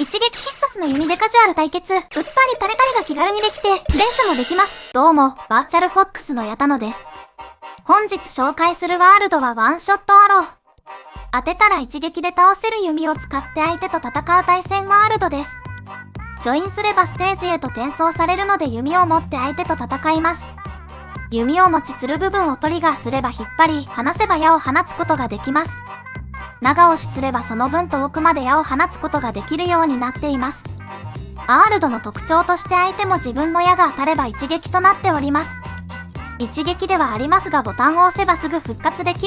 一撃必殺の弓でカジュアル対決。うっぱりタレタレが気軽にできて、レースもできます。どうも、バーチャルフォックスの矢田野です。本日紹介するワールドはワンショットアロー。当てたら一撃で倒せる弓を使って相手と戦う対戦ワールドです。ジョインすればステージへと転送されるので弓を持って相手と戦います。弓を持ちつる部分をトリガーすれば引っ張り、離せば矢を放つことができます。長押しすればその分遠くまで矢を放つことができるようになっています。ワールドの特徴として相手も自分の矢が当たれば一撃となっております。一撃ではありますがボタンを押せばすぐ復活できる